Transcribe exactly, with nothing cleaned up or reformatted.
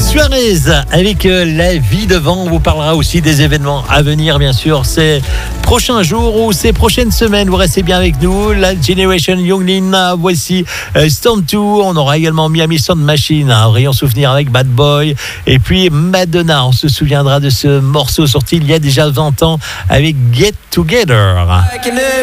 Suarez avec euh, La vie devant. On vous parlera aussi des événements à venir, bien sûr, ces prochains jours ou ces prochaines semaines. Vous restez bien avec nous. La Generation Younglin, voici euh, Storm deux. On aura également Miami Sound Machine, un rayon souvenir avec Bad Boy. Et puis Madonna, on se souviendra de ce morceau sorti il y a déjà vingt ans avec Get Together.